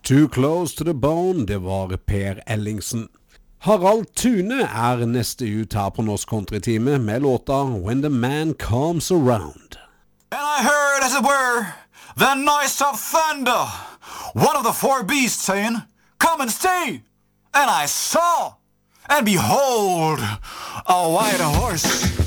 Too Close to the Bone, det var Per Ellingsen. Harald Thune neste ut her på Norsk Countrytime med låta When the Man Comes Around. And I heard, as it were, the noise of thunder, one of the four beasts saying, "Come and stay." And I saw, and behold, a white horse.